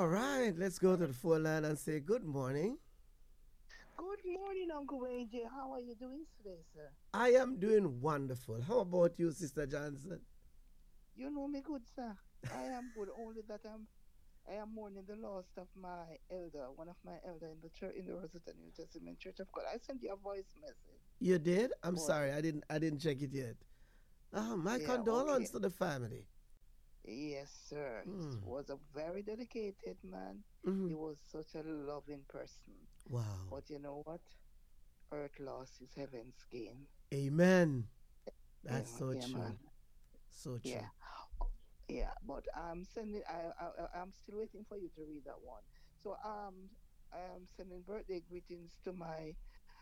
All right, let's go to the phone line and say good morning. Good morning, Uncle AJ. How are you doing today, sir? I am doing wonderful. How about you, Sister Johnson? You know me good, sir. I am good, only that I am mourning the loss of my elder, one of my elder in the church in the Rosetta New Testament Church of God. I sent you a voice message, You did? I'm but sorry, I didn't check it yet. My yeah, condolence okay. to the family. Yes, sir. He Mm. was a very dedicated man. He Hmm. was such a loving person. Wow. But you know what? Earth loss is heaven's gain. Amen. That's Yeah, so yeah, true. man. So Yeah. true. Yeah, but I'm sending. I'm still waiting for you to read that one. So I am sending birthday greetings to my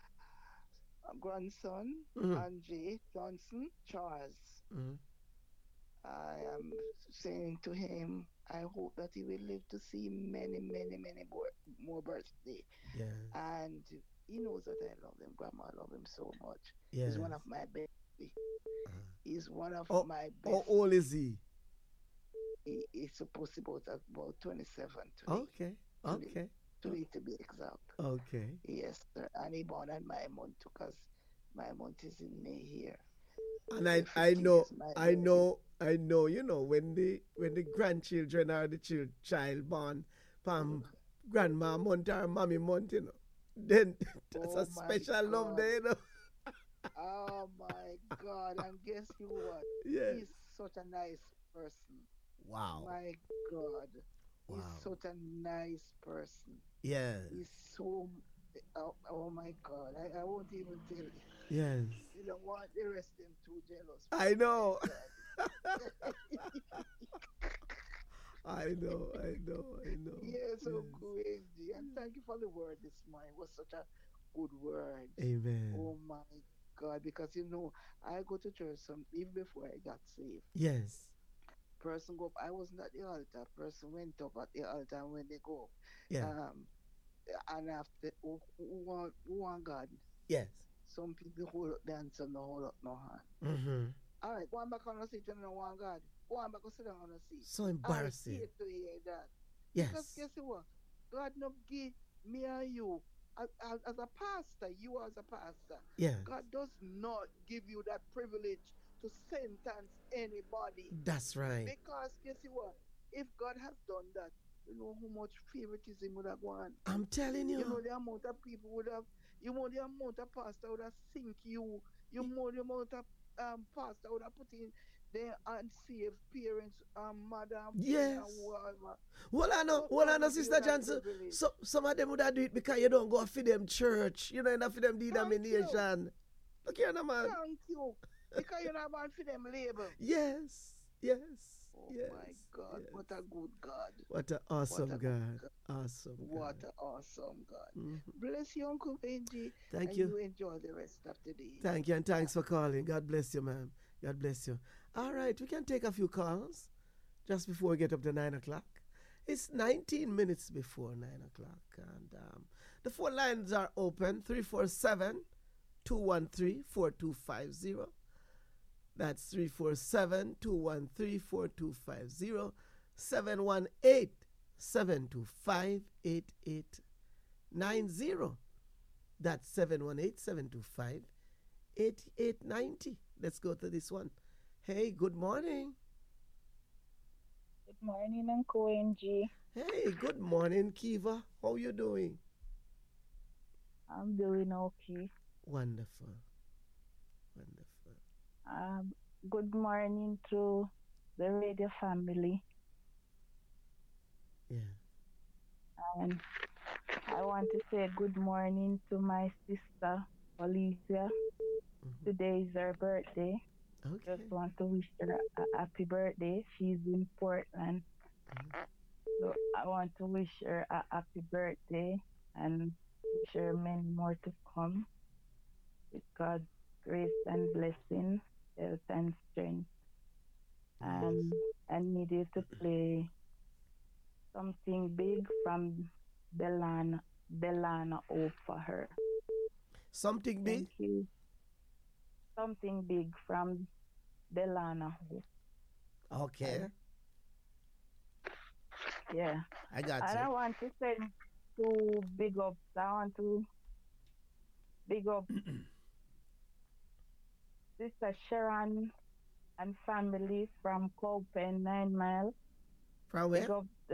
grandson Hmm. Andre Johnson Charles. Hmm. I am saying to him, I hope that he will live to see many, many, many more birthday. Yes. And he knows that I love him. Grandma, I love him so much. He's Yes. one of my best. He's one of Oh, my how best. old is he? He's supposed to be about 27 today. Okay. Today, Okay. today to be exact. Okay. Yes, sir. And he born on my month because my month is in May here. And The I 15th know is my I birthday. know I know when the grandchildren or the child born from grandma month or mommy month, then that's a Oh my special love God. there. Oh my God. And guess you what? Yes. He's such a nice person. Wow. My God. He's Wow. such a nice person. Yes. He's so, oh my God. I won't even tell you. Yes. You don't want the rest of them too jealous, I but my know. God. I know. I know. I know. Yes, Yes. Uncle Angie. And thank you for the word this morning. It was such a good word. Amen. Oh my God. Because I go to church even before I got saved. Yes. Person go up. I wasn't at the altar. Person went up at the altar and when they go up. Yeah. Um and after who want God. Yes. Some people hold up their hand, some no hold up no hand. Mm-hmm. All right, go on back on the seat and no want God. Go on back and sit down on the seat. So I embarrassing. hate to hear that. Because Yes. guess what? God not give me and you as a pastor, you as a pastor. Yes. God does not give you that privilege to sentence anybody. That's right. Because guess what? If God has done that, you know how much favoritism would have gone. I'm telling You you. know the amount of people would have, you know the amount of pastor would have sink you. You know the amount of pastor would have put in their unsaved parents, mother and friend and Yes. whoever. But Well, I God know, not give you Sister that Johnson. privilege. So some of them would have do it because you don't go for them church. You know, enough for them Thank you. denomination. Look here, no man. Thank you. Because you're not born for them label. Yes, yes, Oh my yes, God, yes. what a good God. What an What awesome a good God. God. Awesome What God. an awesome God. Mhm. Bless you, Uncle Benji, Thank and you. you enjoy the rest of the day. Thank you, and thanks Thank for calling. God bless you, ma'am. God bless you. All right, we can take a few calls just before we get up to 9 o'clock. It's 19 minutes before 9 o'clock, and the phone lines are open 347 213 4250. That's 347 213 4250. 718 725 8890. That's 718 725 8890. Let's go to this one. Hey, good morning. Good morning, Uncle Angie. Hey, good morning, Kiva. How you doing? I'm doing okay. Wonderful. Wonderful. Um, Good morning to the radio family. Yeah. And I want to say good morning to my sister, Alicia. Hmm. Today is her birthday. Just Okay. want to wish her a happy birthday. She's in Portland. Mhm. So I want to wish her a happy birthday and wish her many more to come with God's grace and blessing, health and strength. Yes. And I need you to play something big from Delana Hope for her. Something Thank big? you. Something big from Delana Hope. Okay. Bye. Yeah. I got And you. I want to send two big ups. I want to big up Sister Sharon and family from Copen 9 Mile. From Big where? up the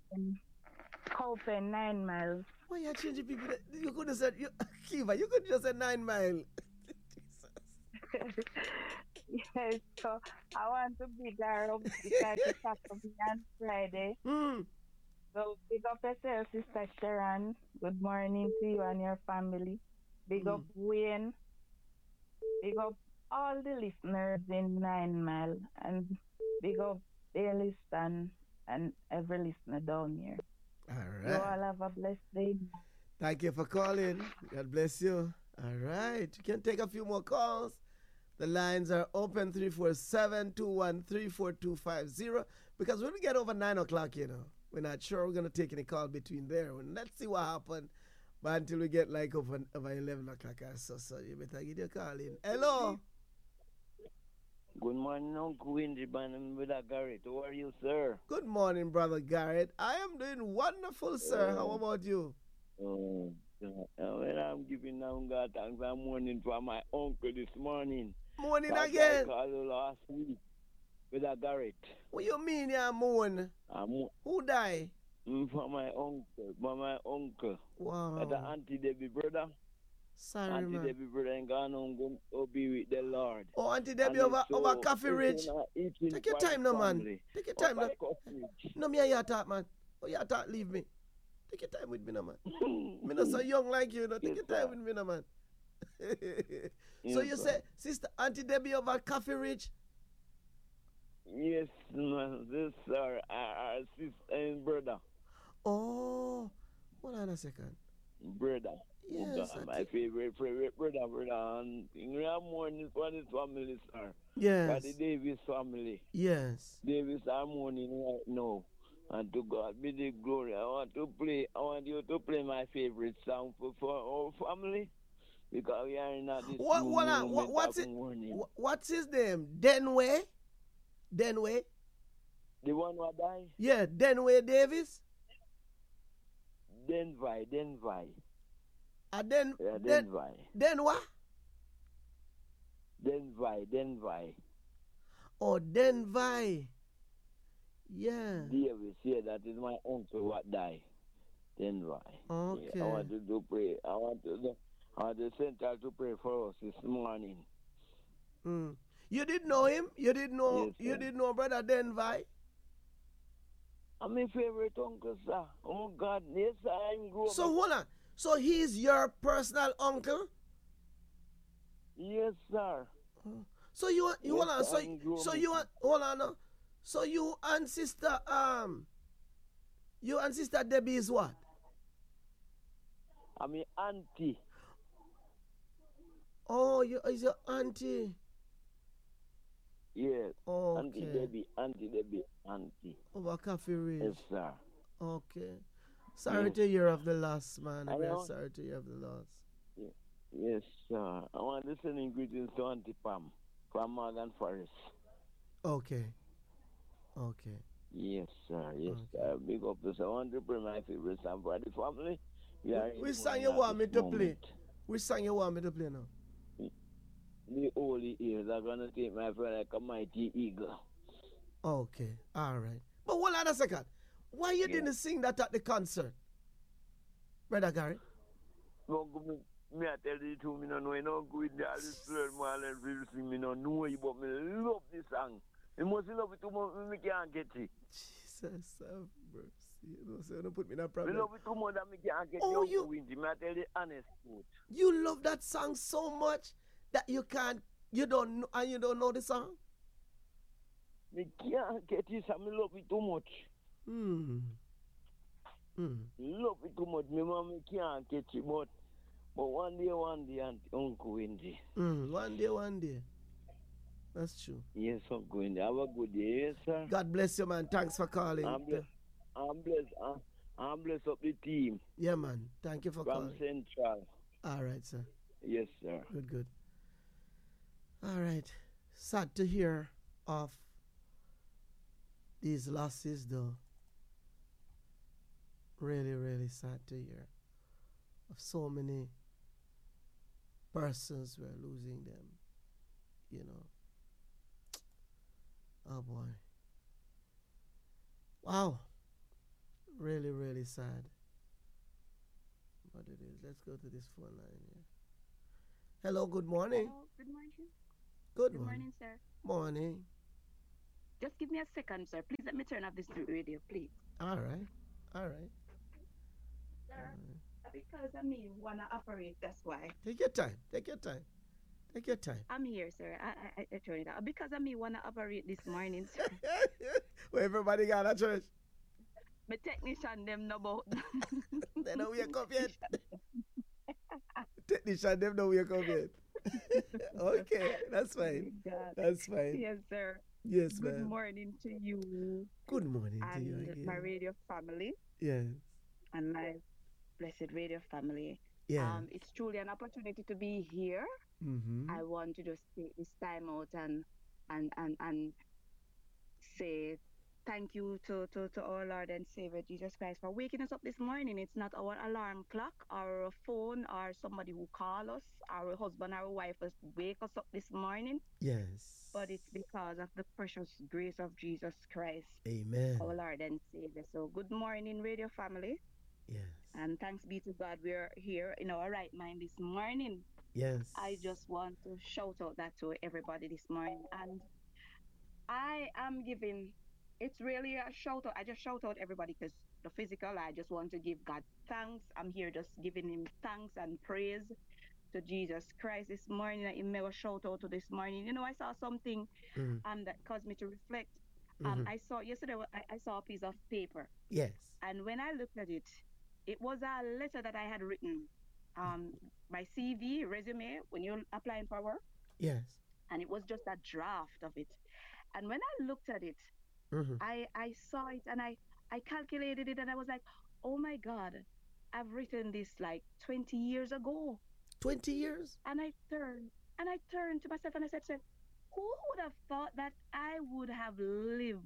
Copen 9 Miles. Why you changing people? You could have said, Kiva, you could just say 9 Mile. Jesus. Yes, so I want to big her up because she talked to me on Friday. Hmm. So big up yourself, Sister Sharon. Good morning to you and your family. Big up Hmm. Wayne. Big up all the listeners in 9 Mile. And big up Bailey and every listener down here. All You right. all have a blessed day. Thank you for calling. God bless you. All right. You can take a few more calls. The lines are open 347-213-4250 because when we get over 9 o'clock, we're not sure we're going to take any call between there. Let's see what happens. But until we get like over 11 o'clock or so you better get your call in. Hello. Good morning, Uncle Windy Bannon with Garrett. How are you, sir? Good morning, Brother Garrett. I am doing wonderful, sir. How about you? Well, I'm giving now God thanks. I'm mourning for my uncle this morning. Morning I again. called you last week with Garrett. What you mean you mourn? Who died? For my uncle. Wow. That's Auntie Debbie brother. Sorry, Auntie man. Debbie brother and gone home to be with the Lord. Oh, Auntie Debbie over Coffee Ridge. Take your time now, man. Take your time now. No, me and you talk, man. Oh, you talk, leave me. Take your time with me now, man. Me not so young like you, no. Take your time with me now, man. So you say, Sister Auntie Debbie over Coffee Ridge? Yes, man. This our sister and brother. Oh, hold on a second. Brother. Yes, my favorite brother. And in the morning for his family, sir. Yes. For the Davis family. Yes. Davis are mourning right now. And to God be the glory. I want you to play my favorite song for our family. Because we are in this mourning. What's his name? Denway? Denway? The one who died? Yeah, Denway Davis? Denvai. Denvai. Den what? Denvai. Oh, Denvai. Yeah. Davis, yeah, that is my uncle what died. Denvai. Okay. Yeah, I want to pray. I want the center to pray for us this morning. You didn't know him? You didn't know? Yes, you didn't know Brother Denvai? I'm my favorite uncle, sir. Oh God, yes, I'm growing. So hold on. So he's your personal uncle? Yes, sir. So you hold on. So you hold on now. So you and sister Debbie is what? I'm your auntie. Oh, is your auntie? Yes. Okay. Auntie Debbie. Over Coffee Ridge. Yes, sir. Okay. Sorry to hear of the loss, man. I'm very sorry to hear of the loss. Yes, sir. I want to send greetings to Auntie Pam from Morgan Forest. Okay. Yes, sir. Yes, sir. Big up to I want to play my favorite song for the family. Which song you want me to play? Which song you want me to play now? The Holy Ears are going to take my friend like a mighty eagle. Okay. All right. But hold on a second. Why you didn't sing that at the concert? Brother Gary? No, me I tell you the truth, me no know, you know, go with the Alice man and people sing, me no know you, but me love this song. You must love it too much, me can't get it. Jesus have mercy. You know, so don't put me in a problem. Me love it too much that me can't get you. Me I tell you the honest truth. You love that song so much that you don't know the song? Me can't get it, so me love it too much. Love it too much. Me mama can't get it, but one day, Uncle Wendy. One day. That's true. Yes, Uncle Wendy. Have a good day, yes, sir. God bless you, man. Thanks for calling. I'm blessed up the team. Yeah, man. Thank you for calling. From Central. All right, sir. Yes, sir. Good. All right. Sad to hear of these losses, though. Really, really sad to hear of so many persons who are losing them, you know. Oh boy. Wow. Really, really sad. But it is. Let's go to this phone line here. Hello, good morning. Hello, good morning. Good Good morning. morning, sir. Morning. Just give me a second, sir. Please let me turn off this radio, please. All right. All right. Sir, because I mean, wanna operate, that's why. Take your time. Take your time. Take your time. I'm here, sir. I turn it off. Because I mean, wanna operate this morning, sir. Where everybody got a church? My technician, them know about. They don't wake up yet. Technician, them don't wake up yet. Okay, that's fine. God. That's fine. Yes, sir. Yes, Good ma'am. morning to you Good morning to and you again. my radio family Yes. and my blessed radio family. Yeah. It's truly an opportunity to be here. Mm-hmm. I want to just take this time out and say thank you to our Lord and Savior Jesus Christ for waking us up this morning. It's not our alarm clock, our phone, or somebody who call us, our husband, our wife, wake us up this morning. Yes. But it's because of the precious grace of Jesus Christ, Amen. our Lord and Savior. So good morning, radio family. Yes. And thanks be to God, we're here in our right mind this morning. Yes. I just want to shout out that to everybody this morning. And I am giving, it's really a shout out. I just shout out everybody because the physical, I just want to give God thanks. I'm here just giving him thanks and praise to Jesus Christ this morning. I made a shout out to this morning. You know, I saw something that caused me to reflect. I saw yesterday, I saw a piece of paper. Yes. And when I looked at it, it was a letter that I had written, my CV, resume, when you're applying for work. Yes. And it was just a draft of it. And when I looked at it, I saw it and I calculated it and I was like, oh my God, I've written this like 20 years ago. 20 years? And I turned to myself and I said, who would have thought that I would have lived?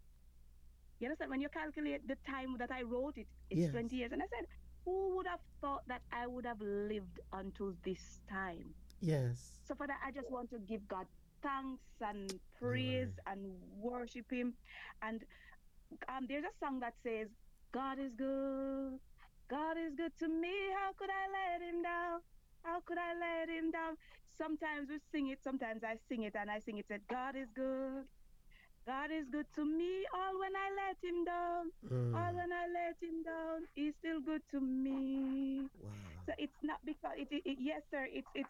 You understand? When you calculate the time that I wrote it, it's Yes. 20 years. And I said, who would have thought that I would have lived until this time? Yes. So for that, I just want to give God thanks and praise and worship him. And there's a song that says, God is good. God is good to me. How could I let him down? How could I let him down? Sometimes we sing it, sometimes I sing it, and I sing it, said, God is good. God is good to me, all when I let him down. All when I let him down, he's still good to me. Wow. So it's not because, yes, sir,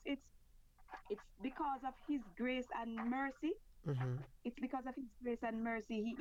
it's because of his grace and mercy. It's because of his grace and mercy.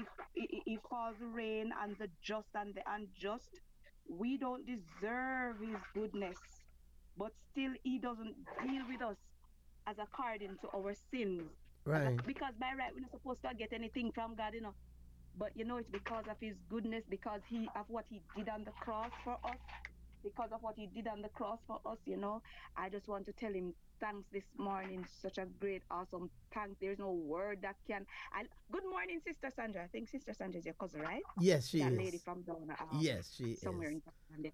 He falls rain on the just and the unjust. We don't deserve his goodness, but still he doesn't deal with us as according to our sins. Right. Because by right, we're not supposed to get anything from God, But it's because of his goodness, because of what he did on the cross for us. Because of what he did on the cross for us, I just want to tell him thanks this morning. Such a great, awesome thanks. There's no word that can. Good morning, Sister Sandra. I think Sister Sandra is your cousin, right? Yes, she that is. lady from down. Yes, she somewhere is. in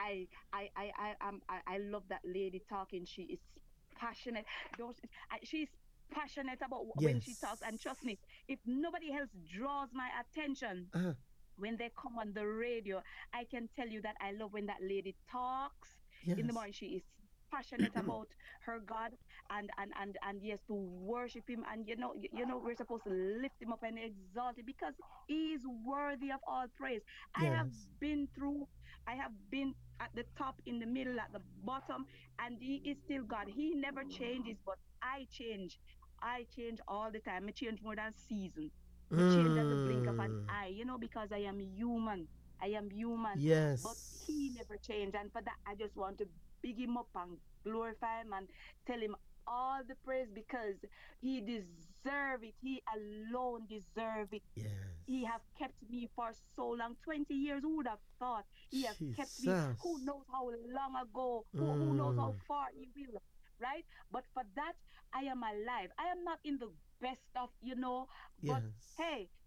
I love that lady talking. She is passionate. She's passionate about when she talks, and trust me, if nobody else draws my attention when they come on the radio, I can tell you that I love when that lady talks. Yes. In the morning, she is passionate about her God and yes, to worship him, and we're supposed to lift him up and exalt him because he is worthy of all praise. Yes. I have been at the top, in the middle, at the bottom, and he is still God. He never changes, but I change all the time. I change more than season. I change at the blink of an eye, because I am human. Yes. But he never changed. And for that, I just want to big him up and glorify him and tell him all the praise because he deserves it. He alone deserves it. Yes. He have kept me for so long, 20 years. Who would have thought? He has kept me. Who knows how long ago? Who knows how far he will? Right? But for that, I am alive. I am not in the best of, but yes. hey,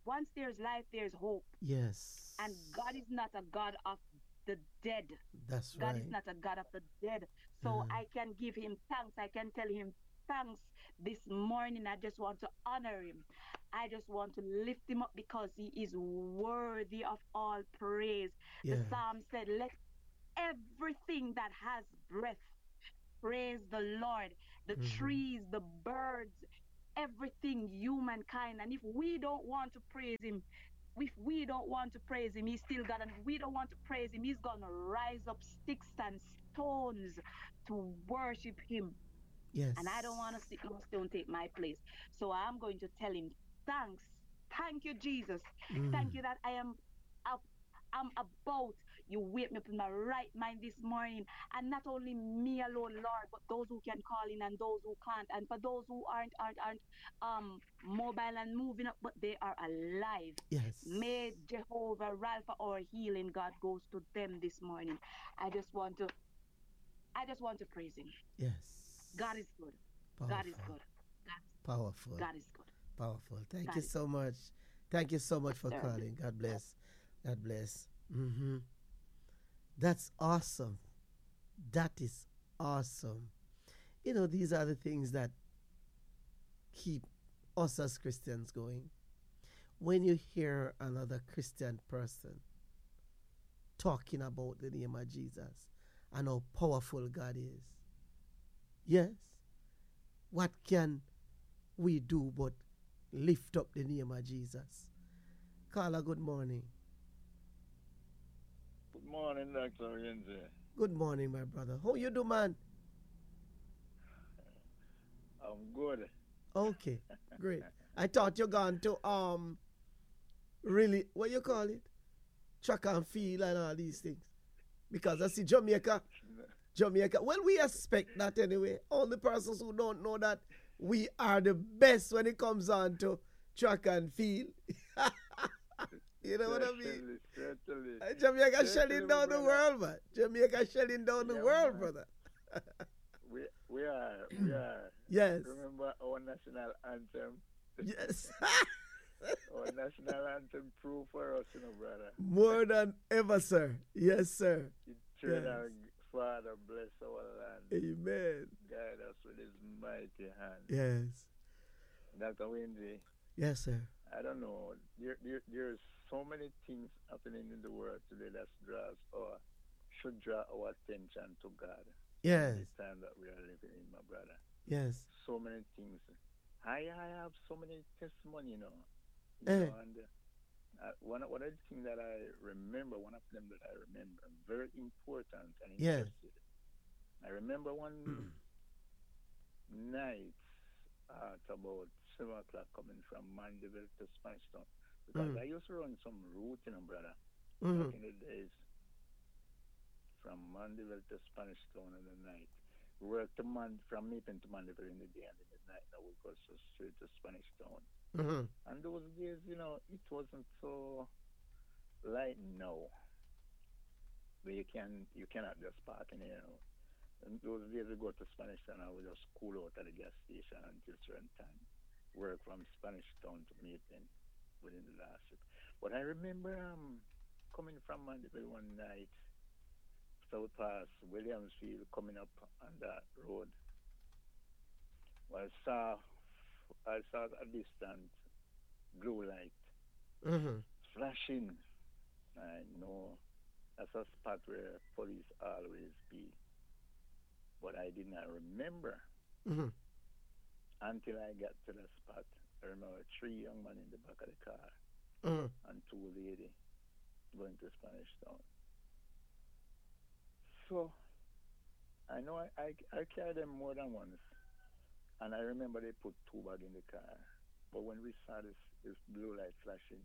once there's life, there's hope. Yes. And God is not a God of the dead. That's God right. is not a God of the dead. So I can give him thanks. I can tell him thanks this morning. I just want to honor him. I just want to lift him up because he is worthy of all praise. The Yeah. psalm said, let everything that has breath praise the Lord. The trees, the birds, everything, humankind. And if we don't want to praise him, if we don't want to praise him, he's still God. And if we don't want to praise him, he's going to rise up sticks and stones to worship him. Yes. And I don't want to sit no stone take my place. So I'm going to tell him, thanks. Thank you, Jesus. Thank you that I am up. I'm about. You wake me up in my right mind this morning. And not only me alone, Lord, but those who can call in and those who can't. And for those who aren't mobile and moving up, but they are alive. Yes. May Jehovah Rapha, our healing God, goes to them this morning. I just want to praise him. Yes. God is good. Powerful. God is good. Powerful. God is good. Powerful. Thank God you is so much. Thank you so much for Sir. calling. God bless. God bless. That's awesome. That is awesome. You know, these are the things that keep us as Christians going. When you hear another Christian person talking about the name of Jesus and how powerful God is, yes, what can we do but lift up the name of Jesus? Carla, good morning. Good morning, Dr. Renzi. Good morning, my brother. How you do, man? I'm good. Okay, great. I thought you gone to really, what you call it? Track and field and all these things. Because I see Jamaica. Well, we expect that anyway. Only persons who don't know that we are the best when it comes on to track and field. You know what I mean? Certainly. Jamaica shelling down the world, man. Jamaica shelling down the world, man. brother. We are. Yes. Remember our national anthem? Yes. Our national anthem proved for us, brother. More than ever, sir. Yes, sir. Eternal Father, bless our land. Amen. Guide us with his mighty hand. Yes. Dr. Wendy. Yes, sir. I don't know. There's so many things happening in the world today that should draw our attention to God. Yes. The time that we are living in, my brother. Yes. So many things. I have so many testimony, and one of the things that I remember, one of them that I remember, very important and interesting. I remember one night at about 7 o'clock coming from Mandeville to Spanish Town. Because I used to run some route, brother, back in the days, from Mandeville to Spanish Town in the night. We worked from Mapen to Mandeville in the day, and in the night now we go straight to Spanish Town. And those days, it wasn't so light now. But you cannot just park in here. And those days we go to Spanish Town and we just cool out at the gas station until certain time. Work from Spanish Town to Mapen within the last week. But I remember coming from Mandeville one night, so we passed Williamsfield coming up on that road. Well, I saw a distant blue light flashing. I know that's a spot where police always be. But I did not remember until I got to the spot. I remember 3 young men in the back of the car and 2 ladies going to Spanish Town. So I know I carried them more than once. And I remember they put 2 bags in the car. But when we saw this blue light flashing,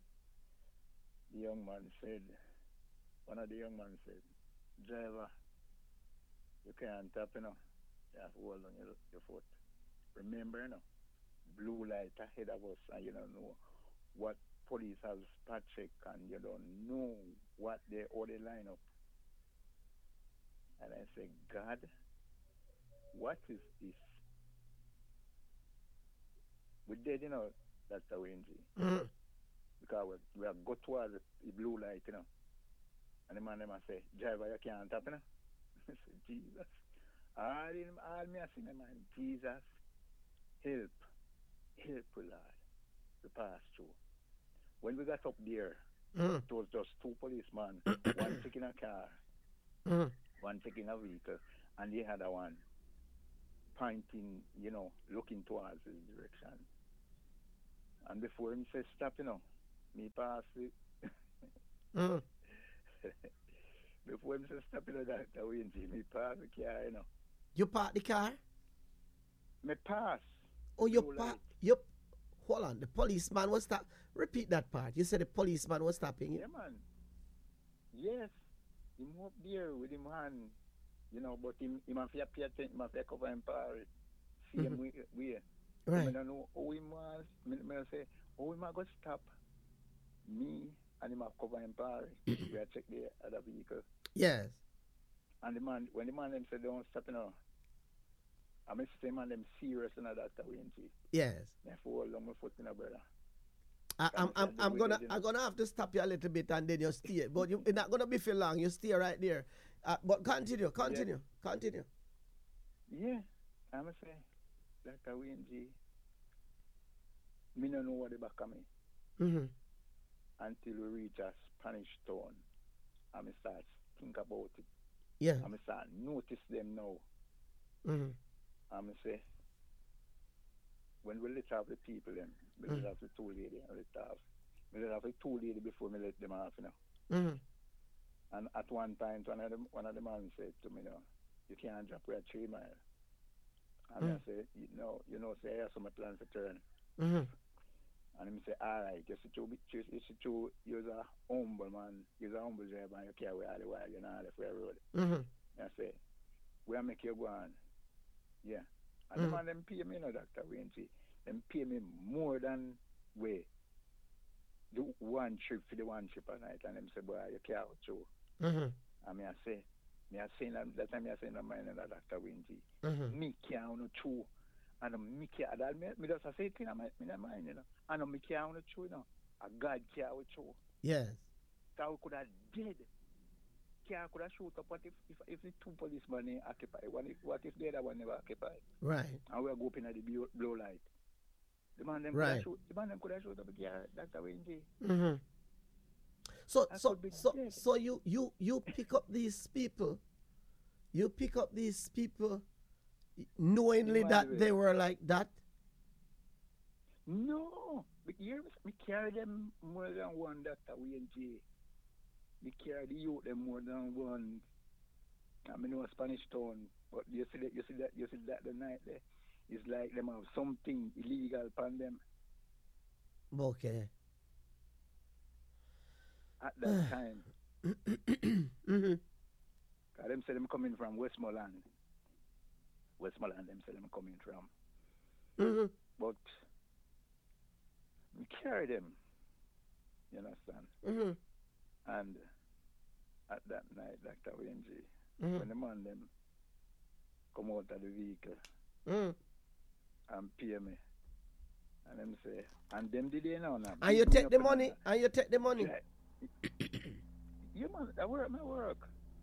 one of the young men said, driver, you can't tap, you have to hold on your foot. Remember, blue light ahead of us, and you don't know what police have spot check, and you don't know what they line up. And I said, God, what is this? We did, Dr. Wendy. because we have go towards the blue light, you know. And the man them a say, driver, you can't tap, you know. I say, Jesus. All me I see my man, Jesus, help, Lord, to pass through. When we got up there, it was just two policemen, one taking a car, one taking a vehicle, and the other one pointing, you know, looking towards his direction. And before him say stop, you know, me pass it. Before him say stop, you know, that way, me pass the car, you know. You park the car? Me pass. Oh, hold on. The policeman was stop. Repeat that part. You said the policeman was stopping you. Yeah, man. Yes. Him up there with him hand, you know, but him have to pay attention, him have to cover him power. See him way. Right. I don't know how him was. I say, how him go stop me and him have cover him power. We have check the other vehicle. Yes. And the man, when the man them say don't stop, you know, I mean, say man them serious and that way, yes. Therefore, long my foot in a brother. I'm gonna have to stop you a little bit and then you stay. But you're not gonna be for long. You stay right there. But continue. Yeah, I'm gonna say like a WNG. Me no know what the back of me. Until we reach a Spanish town, I'm gonna start think about it. Yeah. I'm gonna start notice them now. I'm gonna say when we let off the people them, we let off the two lady and we let off the two lady before we let them off, you know. And at one time one of the man said to me, you know, you can't drop where 3 miles. And I say, you know, say I have some plans to turn. And him say, all right, you see you're a humble man, you're a humble driver and you carry all the while, you know, the fair road. And I say, where make you go on? Yeah. And the man them pay me, you know, Dr. Wayne, them pay me more than way. Do one trip for the one trip a night, and them say, boy, you can't out through. And me I say that time I say no mind that Dr. Wayne, me can't out through. And me can't, me just say it in my mind, you know. And me can't out through, you know. A God can't out through. Yes. So we could have dead. Car could have shoot up. What if the two policemen occupy? What if the other one never occupy? Right. And we go up in the blue light. The man them right. could have shoot up the car. That's the way it is. So you pick up these people. You pick up these people knowingly that they were like that? No. But here we carry them more than one Dr. Wayne J. We carry the youth them more than one. I mean, no Spanish town, but you see that the night there. It's like them have something illegal upon them. Okay. At that time. Cause them say them coming from Westmoreland. Them say them coming from. But we carry them. You understand? And at that night, Dr. Wayne J, when the man them come out of the vehicle and pay me, and them say, and them did they know now. And you take the money, Yeah, man, I work my work.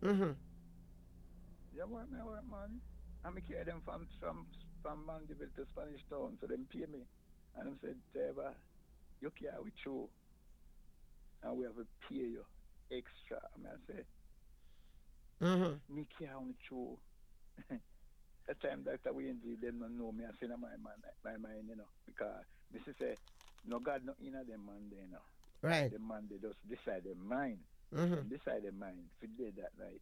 Yeah, work my work, man. And I carry them from Mandeville to Spanish Town, so them pay me. And them said, Trevor, you care with you, and we have to pay you extra. I say, me care with you. That time Dr. Wayne G, them don't know me. I say, my mind, you know, because this is no God, no inner them man, you know. Right. The man, they just decide their mind. Decide their mind for day that night.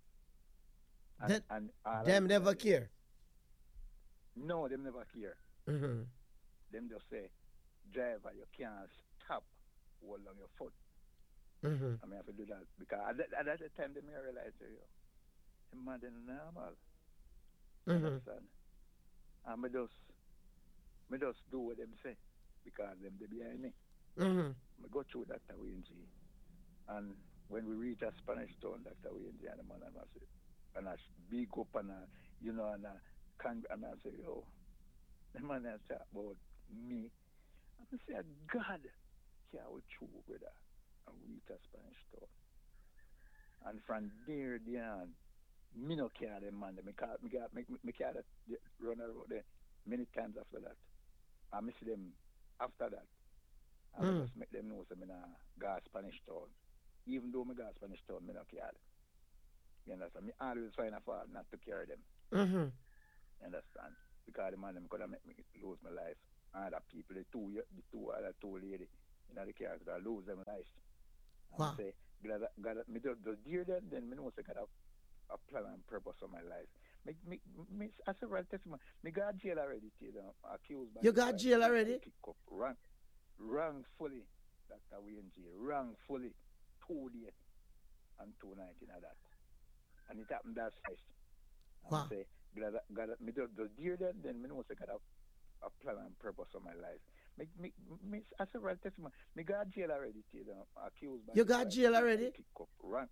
And them never care. No, them never care. Them just say, driver, you can't stop hold on your foot. I mean, I have to do that because at that time they may realize, the man is normal. Understand? And me just do what them say because them they behind me. I go through Dr. Wayne G. And when we reach a Spanish town, Dr. Wayne G and the man and I say, and I big up and and I say, yo, the man has talk about me. And I say, God car with two, brother, and we reach a Spanish Town. And from there, me no care them man. Me care that they run around there many times after that. I miss them after that. I just make them know that me nah go Spanish Town. Even though me go Spanish Town, me no care. You understand? Me always find a fault not to carry them. Mm-hmm. You understand? Because the man them could have make me lose my life. Other people, the two other two lady, you know, the car could have lose them life. Wow. I say, God, me just dear them, then me know say God have a plan and purpose for my life. Me as a right testimony, me got jail already, accused by you got jail already? Wrongfully. Dr. Wayne J. Wrongfully. 2 days and 2 nights in that. And it happened that fast. Wow. I say, God, me just dear them, then me know say God have a plan and purpose for my life. Me as a right testimony, me got jail already, accused by you got jail already?